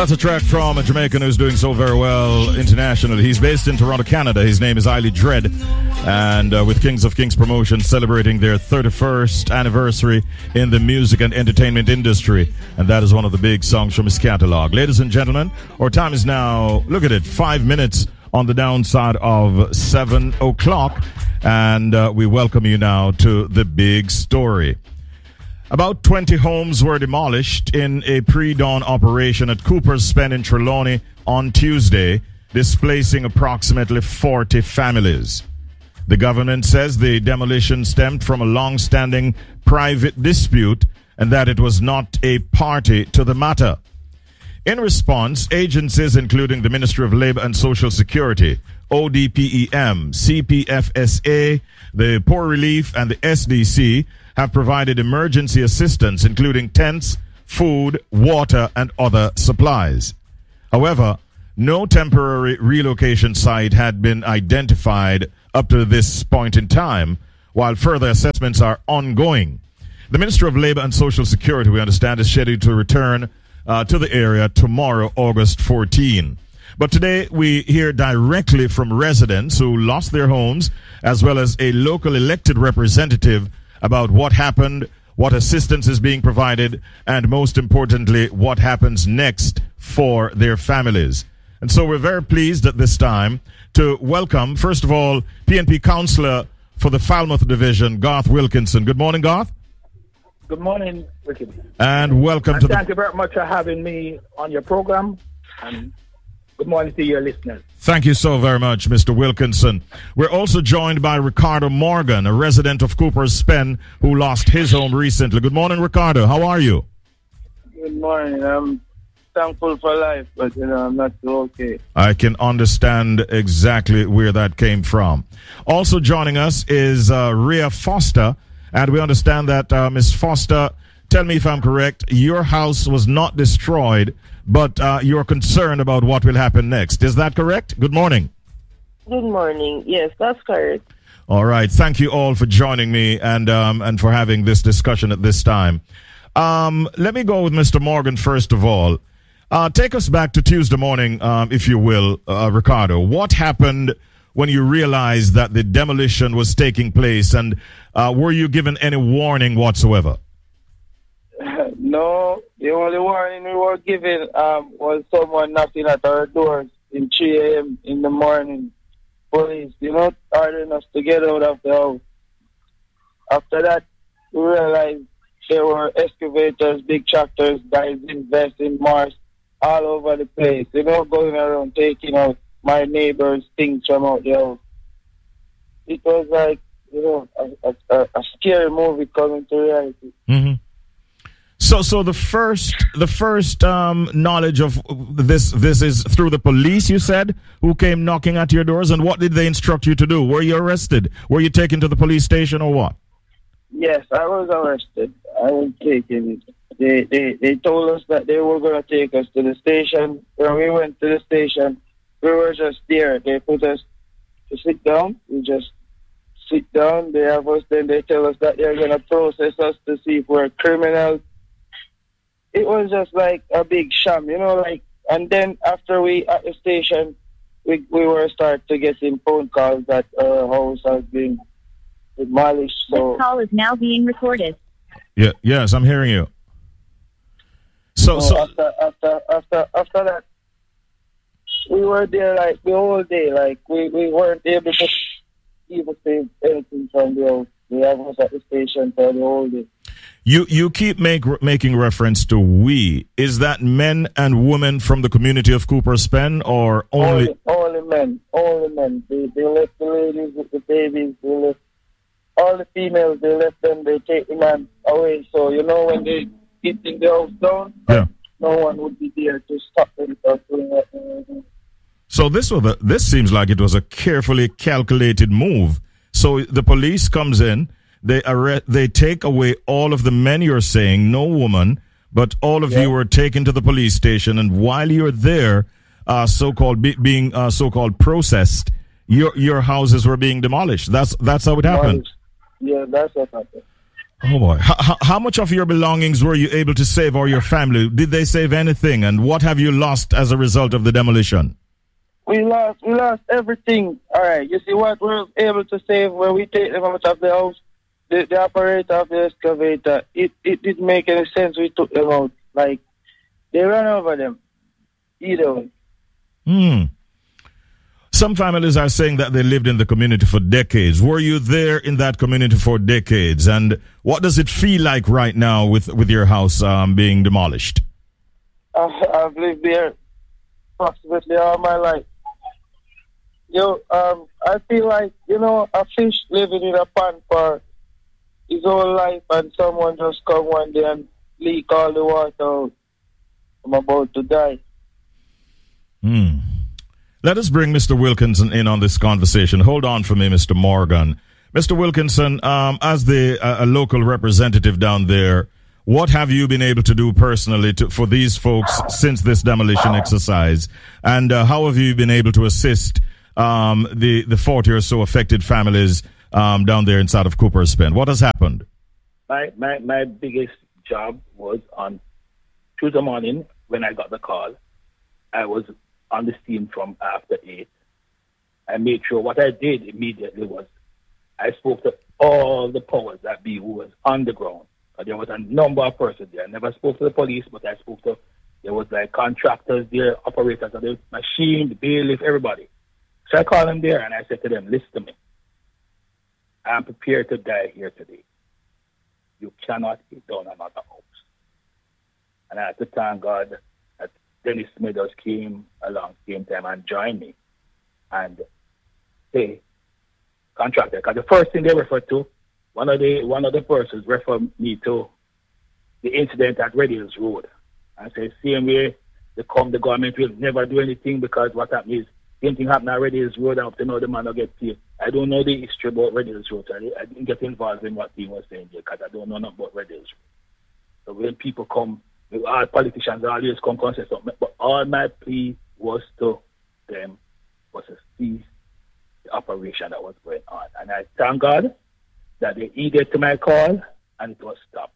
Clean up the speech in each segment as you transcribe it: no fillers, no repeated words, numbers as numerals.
That's a track from a Jamaican who's doing so very well internationally. He's based in Toronto, Canada. His name is Eiley Dread. And with Kings of Kings Promotions celebrating their 31st anniversary in the music and entertainment industry. And that is one of the big songs from his catalog. Ladies and gentlemen, our time is now, look at it, 5 minutes on the downside of 7 o'clock. And we welcome you now to the big story. About 20 homes were demolished in a pre-dawn operation at Cooper's Spen in Trelawney on Tuesday, displacing approximately 40 families. The government says the demolition stemmed from a long-standing private dispute and that it was not a party to the matter. In response, agencies including the Ministry of Labor and Social Security, ODPEM, CPFSA, the Poor Relief, and the SDC have provided emergency assistance, including tents, food, water, and other supplies. However, no temporary relocation site had been identified up to this point in time, while further assessments are ongoing. The Minister of Labor and Social Security, we understand, is scheduled to return to the area tomorrow, August 14. But today we hear directly from residents who lost their homes, as well as a local elected representative, about what happened, what assistance is being provided, and most importantly, what happens next for their families. And so we're very pleased at this time to welcome, first of all, PNP Councillor for the Falmouth Division, Garth Wilkinson. Good morning, Garth. Good morning, Ricky. And welcome to Thank you very much for having me on your program. And good morning to your listeners. Thank you so very much, Mr. Wilkinson. We're also joined by Ricardo Morgan, a resident of Cooper's Spen who lost his home recently. Good morning, Ricardo. How are you? Good morning. I'm thankful for life, but I'm not so okay. I can understand exactly where that came from. Also joining us is Rhea Foster, and we understand that Ms. Foster, tell me if I'm correct, your house was not destroyed, but you're concerned about what will happen next. Is that correct? Good morning. Good morning. Yes, that's correct. All right. Thank you all for joining me and for having this discussion at this time. Let me go with Mr. Morgan first of all. Take us back to Tuesday morning, if you will, Ricardo. What happened when you realized that the demolition was taking place, and were you given any warning whatsoever? No, the only warning we were given was someone knocking at our doors in 3 a.m. in the morning. Police, ordering us to get out of the house. After that, we realized there were excavators, big tractors, guys in vests, in Mars, all over the place. Going around taking out my neighbors' things from out the house. It was like, a scary movie coming to reality. Mm-hmm. So the first knowledge of this is through the police, you said, who came knocking at your doors, and what did they instruct you to do? Were you arrested? Were you taken to the police station or what? Yes, I was arrested. I was taken. They told us that they were going to take us to the station. When we went to the station, we were just there. They put us to sit down. We just sit down. They have us. Then they tell us that they're going to process us to see if we're criminals. It was just like a big sham, and then after we at the station, we were start to getting phone calls that our house has been demolished. So this call is now being recorded. Yeah, yes, I'm hearing you. So after that, we were there like the whole day. Like we weren't able to even say anything from the house. They have us at the station for the whole day. You keep making reference to we. Is that men and women from the community of Cooper's Spen, or only men? Only men. They left the ladies with the babies. They left all the females. They left them. They take the man away. So when they get in the house down, no one would be there to stop them from doing what they were doing. So this seems like it was a carefully calculated move. So the police comes in. They take away all of the men, you're saying, no woman, but all of you were taken to the police station, and while you're there, being so-called processed, your houses were being demolished. That's how it happened. Yeah, that's what happened. Oh boy. How much of your belongings were you able to save, or your family? Did they save anything? And what have you lost as a result of the demolition? We lost everything. All right, you see what we were able to save when we take them out of the house? The operator of the excavator, it didn't make any sense. We took them out. Like, they ran over them. Either way. Some families are saying that they lived in the community for decades. Were you there in that community for decades? And what does it feel like right now with your house being demolished? I've lived there approximately all my life. I feel like, a fish living in a pond for his whole life, and someone just come one day and leak all the water out. I'm about to die. Let us bring Mr. Wilkinson in on this conversation. Hold on for me, Mr. Morgan. Mr. Wilkinson, as a local representative down there, what have you been able to do personally for these folks since this demolition exercise? And how have you been able to assist the 40 or so affected families down there inside of Cooper's Bend? What has happened? My biggest job was on Tuesday morning when I got the call. I was on the scene from after 8. I made sure what I did immediately was I spoke to all the powers that be who was on the ground. There was a number of persons there. I never spoke to the police, but I spoke to, there was like contractors there, operators of the machine, the bailiff, everybody. So I called them there and I said to them, listen to me. I'm prepared to die here today. You cannot get down another house. And I had to thank God that Dennis Smithers came along same time and joined me. And they contracted. Because the first thing they referred to, one of the persons referred me to the incident at Red Hills Road. And said, same way the government will never do anything because what happened is, same thing happened at Red Hills Road. I have to know the man will get paid. I don't know the history about Red Hills Road. So I didn't get involved in what he was saying here because I don't know nothing about Red Hills Road. So when people come, all politicians always come and say something. But all my plea was to them was to cease the operation that was going on. And I thank God that they heeded to my call and it was stopped.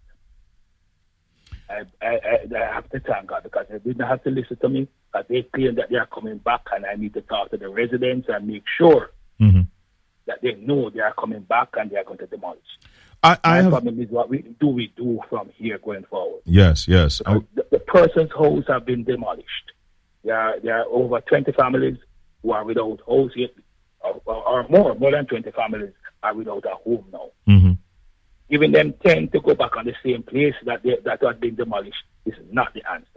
I have to thank God because they didn't have to listen to me, but they claim that they are coming back and I need to talk to the residents and make sure that they know they are coming back and they are going to demolish. My problem is what we do from here going forward. Yes. The person's house have been demolished. There are over 20 families who are without house yet, or more than 20 families are without a home now. Giving them 10 to go back on the same place that has been demolished is not the answer.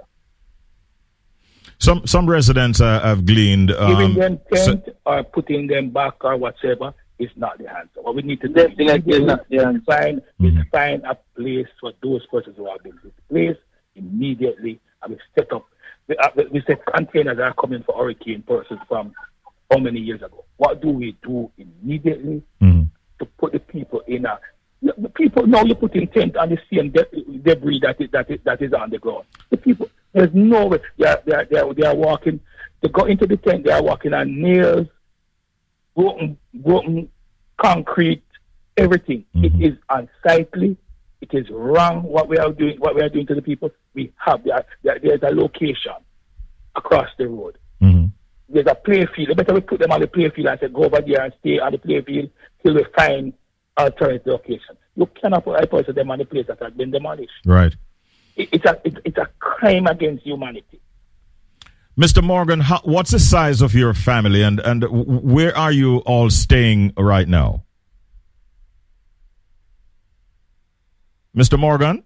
Some residents have gleaned. Giving them 10 or putting them back or whatever is not the answer. What we need to do is find a place for those persons who have been displaced immediately, and we set up. We set containers that are coming for hurricane persons from how many years ago. What do we do immediately to put the people in a... The people now you're putting tent on the same debris that is on the ground. The people, there's no way they are walking. To go into the tent, they are walking on nails, broken concrete, everything. It is unsightly. It is wrong what we are doing. What we are doing to the people. We have there's a location across the road. There's a play field. Better we put them on the play field and say go over there and stay on the play field till we find alternative location. You cannot put a person them on the place that has been demolished. Right. It's a crime against humanity. Mr. Morgan, what's the size of your family and where are you all staying right now? Mr. Morgan?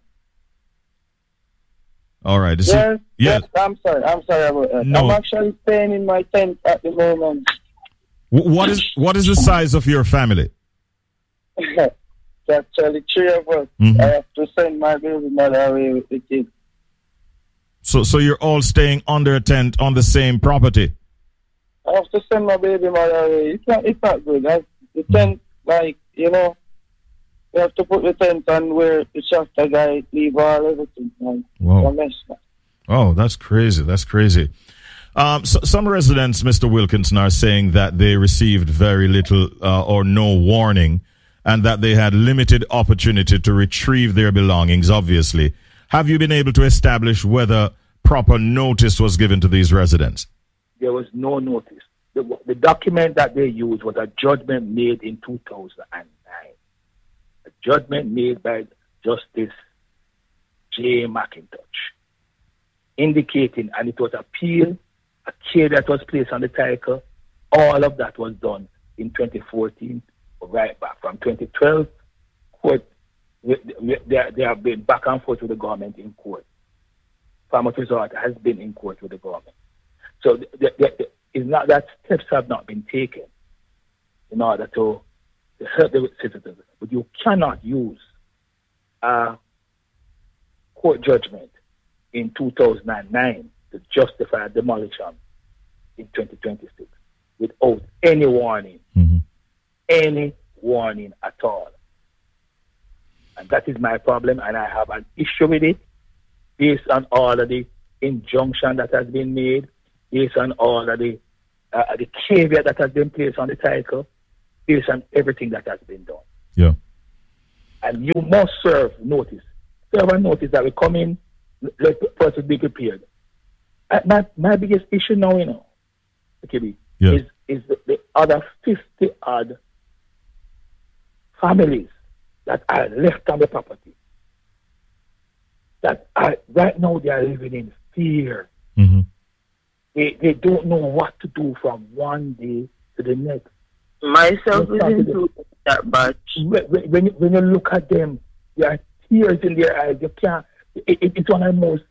All right. Yes. I'm sorry about that. No. I'm actually staying in my tent at the moment. What is the size of your family? It's actually 3 of us. I have to send my baby mother away with the kids. So you're all staying under a tent on the same property? I have to send my baby mother away. It's not good. The tent, you have to put the tent on where the shafter guy leave everything. Wow. Oh, that's crazy. Some residents, Mr. Wilkinson, are saying that they received very little or no warning and that they had limited opportunity to retrieve their belongings, obviously. Have you been able to establish whether proper notice was given to these residents? There was no notice. The document that they used was a judgment made in 2009. A judgment made by Justice J. McIntosh, indicating, and it was appeal, a care that was placed on the title. All of that was done in 2014, right back from 2012. Court, they have been back and forth with the government in court. Farmers Resort has been in court with the government. So it's not that steps have not been taken in order to help the citizens. But you cannot use a court judgment in 2009 to justify demolition in 2026 without any warning, any warning at all. And that is my problem, and I have an issue with it based on all of the injunction that has been made, based on all of the caveat that has been placed on the title, based on everything that has been done. Yeah. And you must serve notice. Serve a notice that will come in, let the person be prepared. My biggest issue now, okay, is the other 50-odd families that are left on the property. That are, right now they are living in fear. They don't know what to do from one day to the next. Myself is into that batch. When you look at them, there are tears in their eyes. You can't. It's one of the most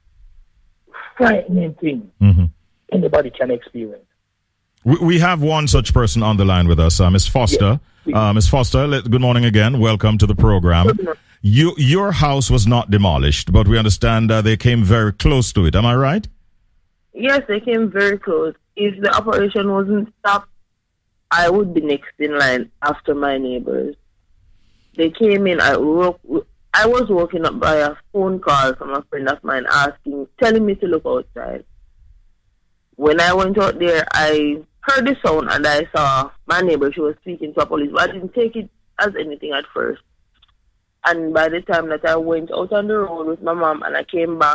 frightening things anybody can experience. We have one such person on the line with us, Ms. Foster. Yes, Ms. Foster, good morning again. Welcome to the program. Your house was not demolished, but we understand they came very close to it. Am I right? Yes, they came very close. If the operation wasn't stopped, I would be next in line after my neighbors. They came in. I was woken up by a phone call from a friend of mine telling me to look outside. When I went out there, I heard the sound and I saw my neighbor. She was speaking to a police, but I didn't take it as anything at first. And by the time that I went out on the road with my mom and I came back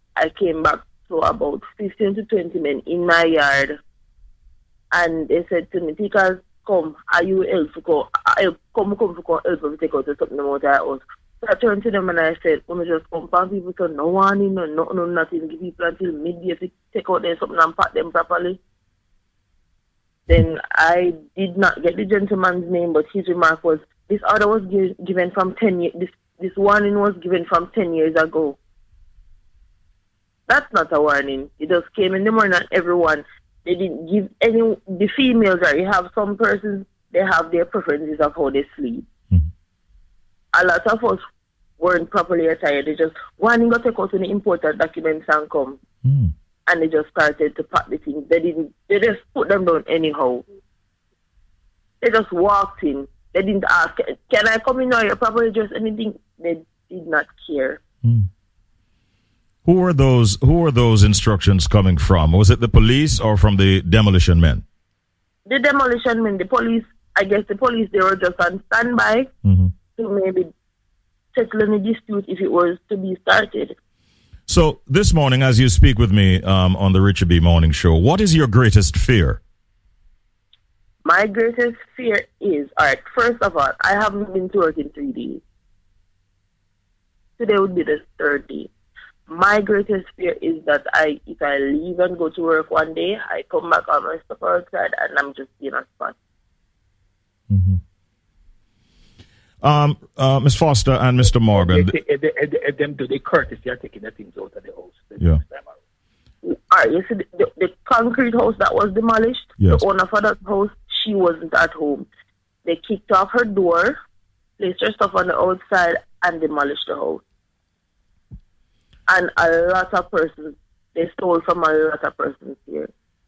to about 15 to 20 men in my yard. And they said to me, Tika, come, are you help to go? Come for help to take out something about our house. So I turned to them and I said, when we just come and people so no warning, no nothing, give people until midday to take out them something and pack them properly. Then I did not get the gentleman's name, but his remark was, this order was given from 10 years, this warning was given from 10 years ago. That's not a warning. It just came in the morning and everyone, they didn't give the females, right? You have some persons, they have their preferences of how they sleep. A lot of us weren't properly attired. They just, warning got to take out when the important documents and come. And they just started to pack the things. They just put them down anyhow. They just walked in. They didn't ask, can I come in or you're properly dressed? Anything. They did not care. Who were those instructions coming from? Was it the police or from the demolition men? The demolition men, the police, I guess the police, they were just on standby to maybe settle any dispute if it was to be started. So this morning, as you speak with me on the Richie B Morning Show, what is your greatest fear? My greatest fear is, all right, first of all, I haven't been to work in 3 days. Today would be the 3rd day. My greatest fear is that if I leave and go to work one day, I come back on my stuff outside and I'm just in a spot. Ms. Foster and Mr. Morgan. Them do the courtesy are taking the things out of the house. Yeah. All right, you see the concrete house that was demolished, yes. The owner for that house, she wasn't at home. They kicked off her door, placed her stuff on the outside, and demolished the house. And a lot of persons, they stole from a lot of persons here.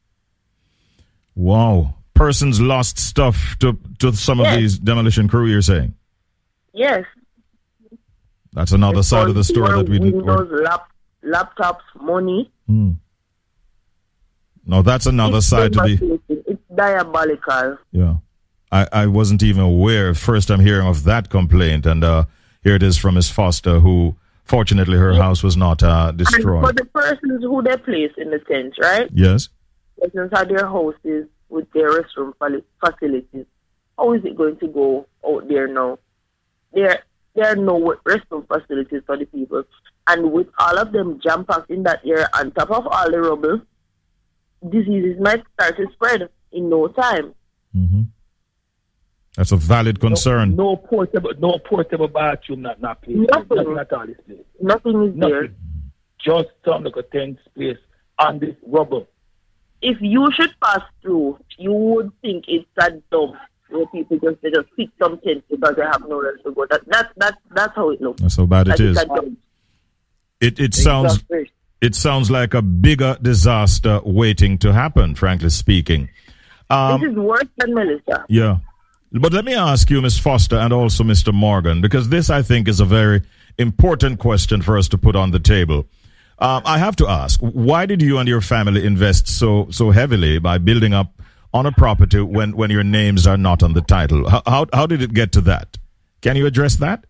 Wow. Persons lost stuff to some of these demolition crew, you're saying? Yes. That's another side of the story that we did. Windows, laptops, money. No, that's another side to the... It's diabolical. Yeah. I wasn't even aware. First I'm hearing of that complaint, and here it is from Miss Foster, who fortunately her house was not destroyed. And for the persons who they place in the tents, right? Yes. Persons have their houses with their restroom facilities. How is it going to go out there now? There are no restroom facilities for the people. And with all of them jam-packed in that area, on top of all the rubble, diseases might start to spread in no time. Mm-hmm. That's a valid concern. No portable bathroom, not place. Nothing. Not all this place. Nothing is there. Just some like a tent place on this rubble. If you should pass through, you would think it's a dump where people just pick some tents because they have nowhere to go. That's how it looks. That's how bad it is. It sounds like a bigger disaster waiting to happen, frankly speaking. This is worse than Melissa. Yeah. But let me ask you, Ms. Foster, and also Mr. Morgan, because this, I think, is a very important question for us to put on the table. I have to ask, why did you and your family invest so heavily by building up on a property when your names are not on the title? How did it get to that? Can you address that?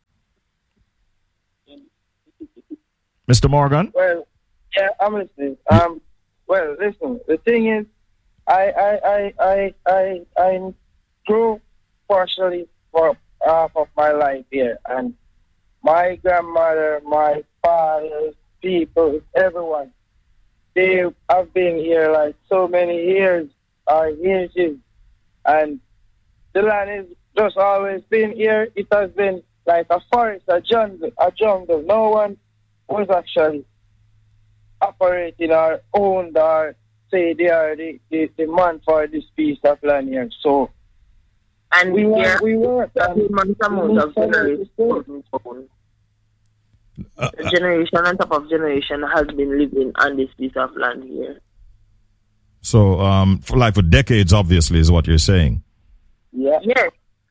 Mr. Morgan? Well, yeah, I'm listening. Well, listen. The thing is, I grew partially for half of my life here, and my grandmother, my father, people, everyone, they have been here like so many years, and the land has just always been here. It has been like a forest, a jungle. No one was actually operating or owned or say they are the man for this piece of land here. So, and we were generation on top of generation has been living on this piece of land here. So, for decades, obviously, is what you're saying. Yeah. Yes.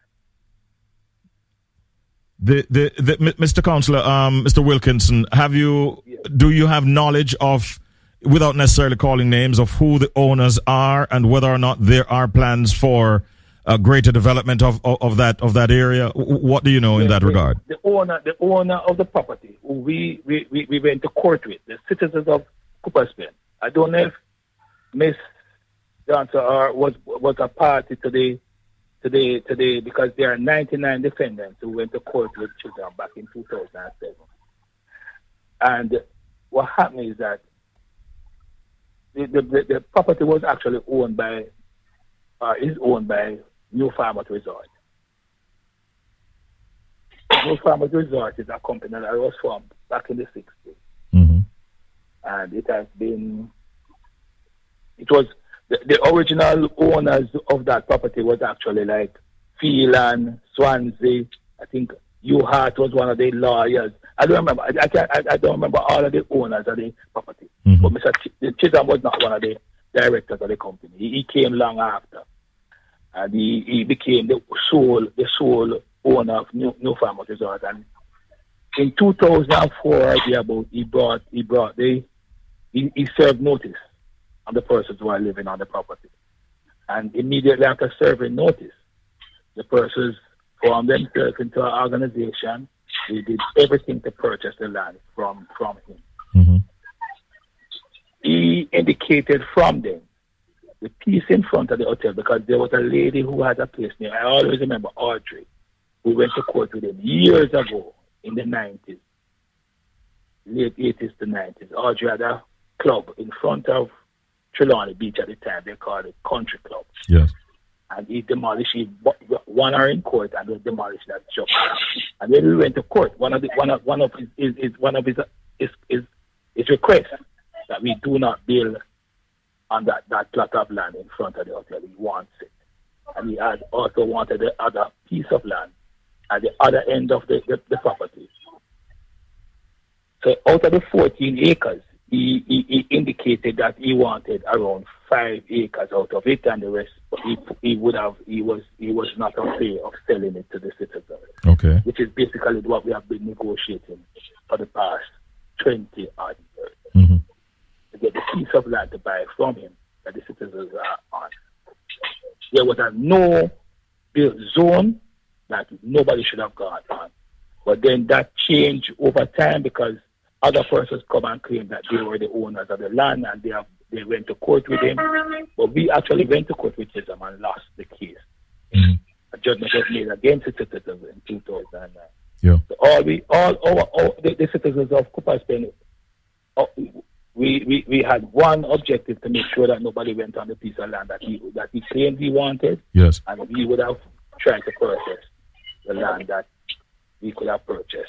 Mr. Councillor, Mr. Wilkinson, do you have knowledge of, without necessarily calling names, of who the owners are and whether or not there are plans for a greater development of that area? What do you know in that regard? The owner of the property, who we went to court with, the citizens of Cooper's Bend. I don't know if Miss Johnson was a party today, because there are 99 defendants who went to court with children back in 2007. And what happened is that the property was actually is owned by New Farmers Resort. New Farmers Resort is a company that was formed back in the 60s. Mm-hmm. And it was the original owners of that property was actually like Phelan, Swansea. I think Hugh Hart was one of the lawyers. I don't remember. I don't remember all of the owners of the property. Mm-hmm. But Mr. Chisholm was not one of the directors of the company. He came long after, and he became the sole owner of New Farmers Resort. And in 2004, he served notice on the persons who are living on the property. And immediately after serving notice, the persons formed themselves into an organization. They did everything to purchase the land from him. Mm-hmm. He indicated from them the piece in front of the hotel, because there was a lady who had a place near. I always remember Audrey, who went to court with him years ago in the 90s, late 80s to 90s. Audrey had a club in front of Trelawney Beach at the time. They called it Country Club. Yes. And he won her in court and demolished that shop. And then we went to court. One of his requests that we do not build on that plot of land in front of the hotel. He wants it. And he had also wanted the other piece of land at the other end of the property. So out of the 14 acres, he indicated that he wanted around 5 acres out of it, and the rest he was not afraid of selling it to the citizens. Okay. Which is basically what we have been negotiating for the past 20 odd years. Mm-hmm. To get the piece of land to buy from him that the citizens are on. There was no built zone that nobody should have gone on. But then that changed over time because other persons come and claim that they were the owners of the land and they went to court with him. But we actually went to court with Chisholm and lost the case. Mm-hmm. A judgment was made against the citizens in 2009. Yeah. So all the citizens of Cooper's Bend, we had one objective to make sure that nobody went on the piece of land that he claimed he wanted. Yes. And we would have tried to purchase the land that we could have purchased.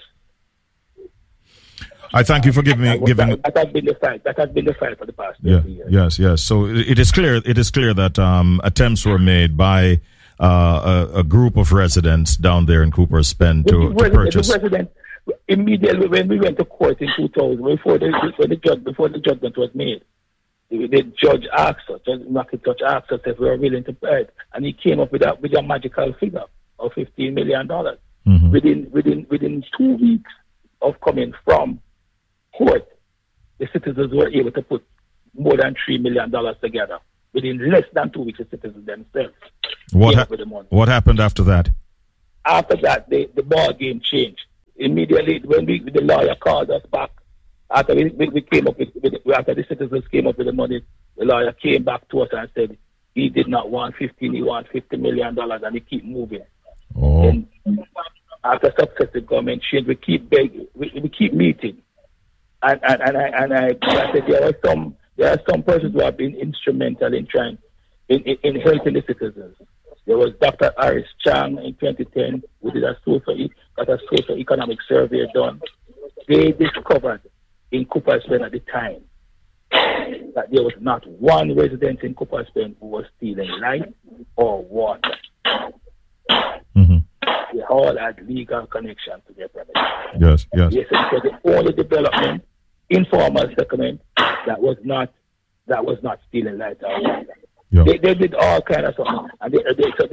I thank you for giving. That has been the fight. That has been the fight for the past 30 years. Yes. So it is clear. It is clear that attempts were made by a group of residents down there in Cooper's Bend to purchase. The resident, immediately when we went to court in 2000, before the judgment was made, the judge asked us, Judge McIntosh asked us if we were willing to pay it, and he came up with a magical figure of $15 million. Mm-hmm. Within 2 weeks of coming from court, the citizens were able to put more than $3 million together. Within less than 2 weeks, the citizens themselves came up with the money. What happened after that? After that, the ball game changed. Immediately, when the lawyer called us back, after we came up after the citizens came up with the money, the lawyer came back to us and said he did not want 15, he wanted $50 million, and he keep moving. Oh. And after successive government change, we keep begging, we keep meeting, and I said there are some persons who have been instrumental in trying in helping the citizens. There was Dr. Aris Chang in 2010 who did a socio-economic survey done. They discovered in Cooper's Bend at the time that there was not one resident in Cooper's Bend who was stealing light or water. Mm-hmm. They all had legal connection to their premises. Yes. Yes, it was the only development, informal settlement that was not stealing light or water. Yeah. They did all kind of stuff, and the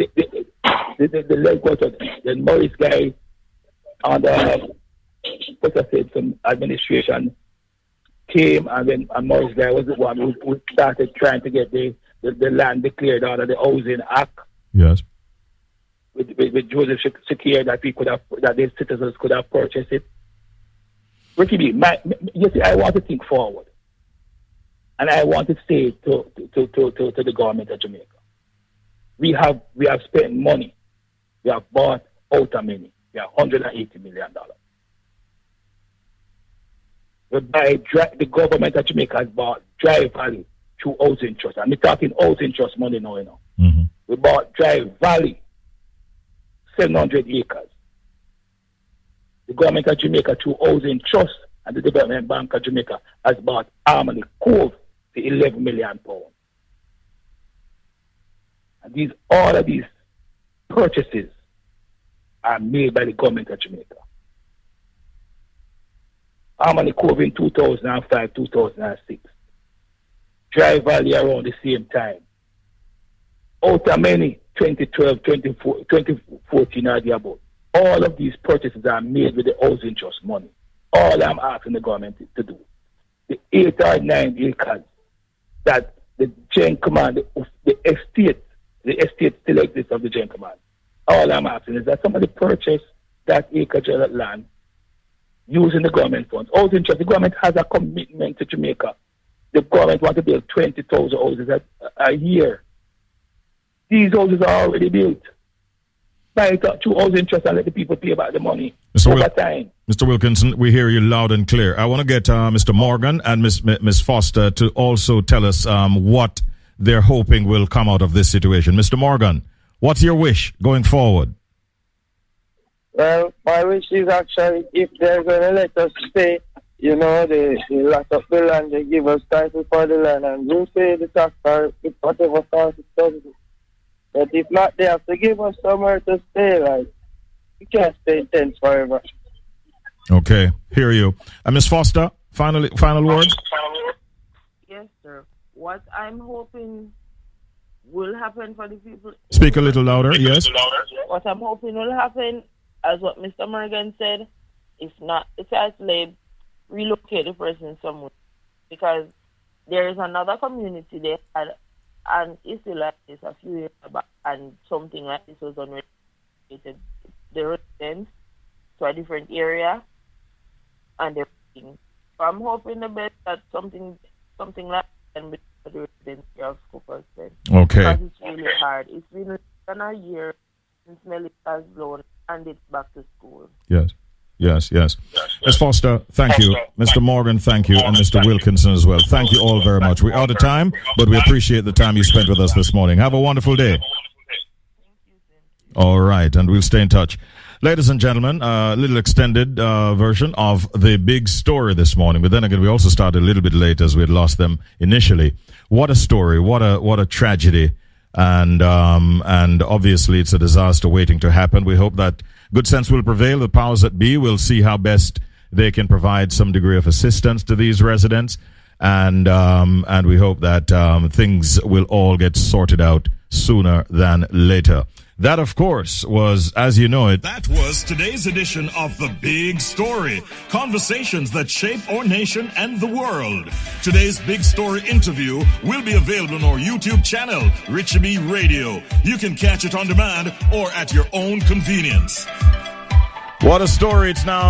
leg was the Morris guy under some administration came, and then Morris guy was the one who started trying to get the land declared under the Housing Act. Yes. With Joseph Shakir that the citizens could have purchased it. Ricky B, you see, I want to think forward. And I want to say to the government of Jamaica, we have spent money. We have bought out of money. We have $180 million. The government of Jamaica has bought Dry Valley through Housing Trust. I'm talking Housing Trust money now. Mm-hmm. We bought Dry Valley, 700 acres. The government of Jamaica through Housing Trust and the Development Bank of Jamaica has bought Harmony Cove for £11 million. And all of these purchases are made by the government of Jamaica. Harmony Cove in 2005, 2006. Dry Valley around the same time. Outameni 2012, 2014 or thereabout. All of these purchases are made with the Housing Trust money. All I'm asking the government to do, the 8 or 9 acres that the Gen Command, the estate still exists of the Gen Command. All I'm asking is that somebody purchase that acreage of that land using the government funds. Housing Trust, the government has a commitment to Jamaica. The government wants to build 20,000 houses a year. These houses are already built. Buy it up to Housing Trust and let the people pay back the money over time. Mr. Wilkinson, we hear you loud and clear. I want to get Mr. Morgan and Miss Foster to also tell us what they're hoping will come out of this situation. Mr. Morgan, what's your wish going forward? Well, my wish is actually if they're going to let us stay, they lock up the land, they give us title for the land, and we'll pay the tax or whatever cost it does. But if not, they have to give us somewhere to stay. Like, we can't stay in tents forever. Okay, hear you. Miss Foster, final words? Yes, sir. What I'm hoping will happen for the people... Speak a little louder, yes? What I'm hoping will happen, as what Mr. Morgan said, if not the tax lab, relocate the person somewhere. Because there is another community they had And it's still like this a few years back, and something like this was unrelated. The residents to a different area, and everything. So I'm hoping the best that something like that can be for the residents here of Scupperston. Okay. Because it's really hard. It's been less than a year since Melissa has blown, and it's back to school. Yes. Ms. Foster, thank you. Mr. Morgan, thank you. And Mr. Wilkinson as well. Thank you all very much. We're out of time, but we appreciate the time you spent with us this morning. Have a wonderful day. All right, and we'll stay in touch. Ladies and gentlemen, a little extended version of the big story this morning. But then again, we also started a little bit late as we had lost them initially. What a story. What a tragedy. And obviously it's a disaster waiting to happen. We hope that good sense will prevail. The powers that be will see how best they can provide some degree of assistance to these residents. And we hope that things will all get sorted out sooner than later. That, of course, was, as you know it. That was today's edition of The Big Story. Conversations that shape our nation and the world. Today's Big Story interview will be available on our YouTube channel, Richie B Radio. You can catch it on demand or at your own convenience. What a story. It's now